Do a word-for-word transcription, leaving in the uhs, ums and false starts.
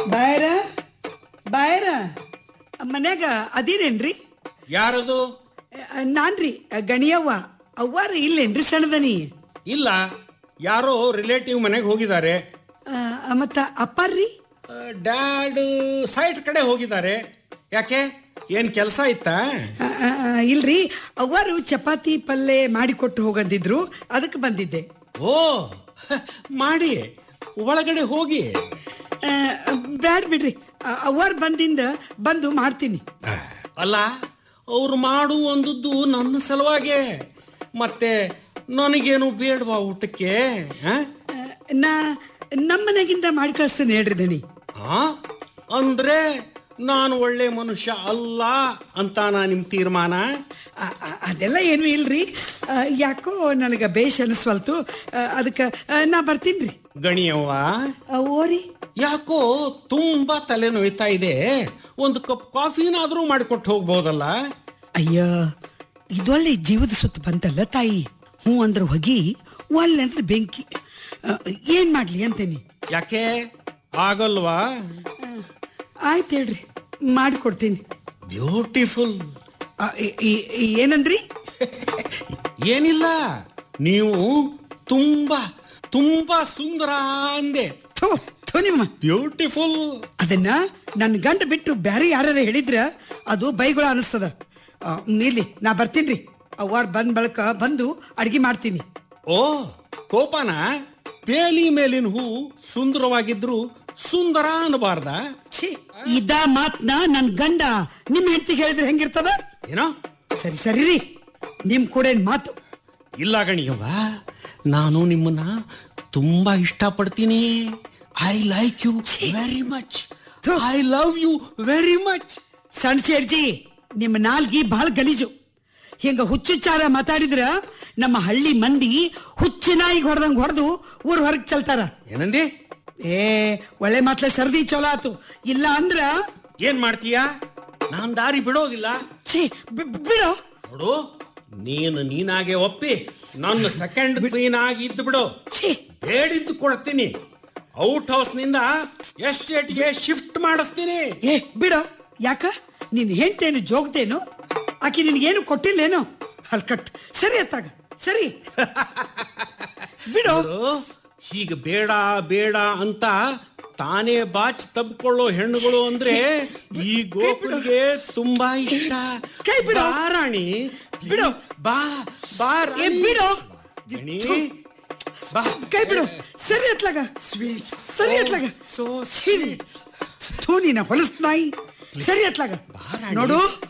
ಬಾಯರ ಬಾಯರ ಮನ್ಯಾಗ ಅದೇನೇನ್ರಿ? ಯಾರದು? ನಾನ್ರಿ ಗಣಿಯವ್ವ. ಅವ್ವಾರ ಇಲ್ಲೇನ್ರಿ ಸಣ್ಣದನಿ? ಇಲ್ಲ, ಯಾರೋ ರಿಲೇಟಿವ್ ಮನೆಗೆ ಹೋಗಿದ್ದಾರೆ. ಮತ್ತ ಅಪ್ಪಾರ್ರಿ? ಡ್ಯಾಡ್ ಸೈಟ್ ಕಡೆ ಹೋಗಿದ್ದಾರೆ. ಯಾಕೆ, ಏನ್ ಕೆಲಸ ಇತ್ತಾ? ಇಲ್ರಿ, ಅವ್ವಾರು ಚಪಾತಿ ಪಲ್ಲೆ ಮಾಡಿಕೊಟ್ಟು ಹೋಗಂದಿದ್ರು, ಅದಕ್ಕೆ ಬಂದಿದ್ದೆ. ಓ, ಮಾಡಿ ಒಳಗಡೆ ಹೋಗಿ. ಬ್ಯಾಡ್ ಬಿಡ್ರಿ, ಅವ್ವಾರು ಬಂದಿಂದ ಬಂದು ಮಾಡ್ತೀನಿ. ಅಲ್ಲ, ಅವ್ರು ಮಾಡು ಅಂದದ್ದು ನನ್ನ ಸಲುವಾಗೆ, ಮತ್ತೆ ನನಗೇನು ಬೇಡವಾ ಊಟಕ್ಕೆ? ನಾ ನಮ್ಮನೆಗಿಂದ ಮಾಡಿ ಕಳಿಸ್ತೇನೆ ಹೇಳ್ರಿ ದಣಿ. ಹಾ, ಅಂದ್ರೆ ನಾನು ಒಳ್ಳೆ ಮನುಷ್ಯ ಅಲ್ಲ ಅಂತ ನಾ ನಿಮ್ ತೀರ್ಮಾನ? ಅದೆಲ್ಲ ಏನು ಇಲ್ರಿ, ಯಾಕೋ ನನಗೆ ಬೇಷ್ ಅನಿಸ್ವಲ್ತು, ಅದಕ್ಕೆ ನಾ ಬರ್ತೀನಿ ರೀ. ಗಣಿಯವ್ವ, ಓರಿ ಯಾಕೋ ತುಂಬಾ ತಲೆ ನೋಯ್ತಾ ಇದೆ, ಒಂದು ಕಪ್ ಕಾಫಿನಾದ್ರೂ ಮಾಡಿಕೊಟ್ಟು ಹೋಗ್ಬೋದಲ್ಲ? ಅಯ್ಯ, ಇದೊಳ್ಳೆ ಜೀವದ ಸುತ್ತ ಬಂತಲ್ಲ ತಾಯಿ. ಹ್ಞೂ ಅಂದ್ರೆ ಹೊಗಿ, ಒಲ್ಲೆ ಅಂದ್ರೆ ಬೆಂಕಿ. ಏನ್ ಮಾಡ್ಲಿ ಅಂತೇನಿ. ಯಾಕೆ ಆಗಲ್ವಾ? ಆಯ್ತು ಹೇಳ್ರಿ, ಮಾಡಿಕೊಡ್ತೀನಿ. ಬ್ಯೂಟಿಫುಲ್. ಏನಂದ್ರಿ? ಏನಿಲ್ಲ, ನೀವು ತುಂಬಾ ತುಂಬಾ ಸುಂದರ ಅಂದೆ. ನಿಮ್ಮ ಬ್ಯೂಟಿಫುಲ್ ಅದನ್ನ ನನ್ನ ಗಂಡ ಬಿಟ್ಟು ಬ್ಯಾರೆ ಯಾರ ಹೇಳಿದ್ರ ಅದು ಬೈಗುಳ ಅನಿಸ್ತದ. ಇಲ್ಲಿ ನಾ ಬರ್ತೀನಿ. ಅವ್ವಾರ್ ಬಂದ್ ಬಳಕ ಬಂದು ಅಡ್ಗೆ ಮಾಡ್ತೀನಿ. ಓ, ಕೋಪನ? ಬೇಲಿ ಮೇಲಿನ ಹೂ ಸುಂದರವಾಗಿದ್ರು ಸುಂದರ ಅನ್ನಬಾರ್ದ? ಇದ ಮಾತ್ನ ನನ್ ಗಂಡ ನಿಮ್ ಹೆಂಡತಿಗೆ ಹೇಳಿದ್ರೆ ಹೆಂಗಿರ್ತದ? ಏನೋ ಸರಿ ಸರಿ ರೀ, ನಿಮ್ ಕೂಡ ಮಾತು ಇಲ್ಲ ಗಣಿಯವ್ವ. ನಾನು ನಿಮ್ಮನ್ನ ತುಂಬಾ ಇಷ್ಟಪಡ್ತೀನಿ. I like you very much. I love you very much. ಸಣ್ಣ ಸೇರ್ಜಿ, ನಿಮ್ಮ ನಾಲ್ಗಿ ಬಹಳ ಗಲೀಜು. ಹಿಂಗ ಹುಚ್ಚುಚ್ಚಾರ ಮಾತಾಡಿದ್ರ ನಮ್ಮ ಹಳ್ಳಿ ಮಂದಿ ಹುಚ್ಚಿನಾಯಿಗೆ ಹೊಡೆದಂಗ್ ಹೊಡೆದು ಊರ್ ಹೊರಗೆ ಚಲ್ತಾರ. ಏನಂದಿ? ಏ, ಒಳ್ಳೆ ಮಾತ್ಲೆ ಸರ್ದಿ ಚಲೋ ಆತು. ಇಲ್ಲ ಅಂದ್ರ ಏನ್ ಮಾಡ್ತೀಯಾ? ನಾನ್ ದಾರಿ ಬಿಡೋದಿಲ್ಲ. ಛೀ, ಬಿಡೋ. ನೋಡು, ನೀನು ನೀನಾಗೆ ಒಪ್ಪಿ ನನ್ನ ಸೆಕೆಂಡ್ ಕ್ವೀನ್ ಆಗಿ ಇದ್ದು ಬಿಡು. ಬೇಡಿದ್ದು ಕೊಡ್ತೀನಿ. ಔಟ್ ಹೌಸ್ ನಿಂದ ಎಸ್ಟೇಟ್ಗೆ ಶಿಫ್ಟ್ ಮಾಡಿಸ್ತೀನಿ. ಏ ಬಿಡೋ. ಯಾಕ, ನೀನ್ ಹೆಂಡತೇನು ಜೋಗ್ತೇನು? ಆಕಿ ನಿನ್ಗೇನು ಕೊಟ್ಟಿಲ್ಲೇನು? ಹಲ್ಕಟ್. ಸರಿ ಅತ್ತಾಗ ಸರಿ ಬಿಡೋ. ಹೀಗ ಬೇಡ ಬೇಡ ಅಂತ ತಾನೇ ಬಾಚ್ ತಬ್ಕೊಳ್ಳೋ ಹೆಣ್ಣುಗಳು ಅಂದ್ರೆ ಈ ಗೋಕುಲ್ಗೆ ತುಂಬಾ ಇಷ್ಟ. ಕೈ ಬಿಡು ರಾಣಿ. ಬಿಡು. ಬಾ ಬಾ ಬಿಡು. ಬಾ, ಕೈ ಬಿಡು. ಸರಿ ಅತ್ಲಾಗ ಸರಿ ಅತ್ಲಾಗ ಥೂ, ನೀನ ಹೊಲಸ್ ನಾಯಿ. ಸರಿ ಅತ್ಲಾಗ ನೋಡು,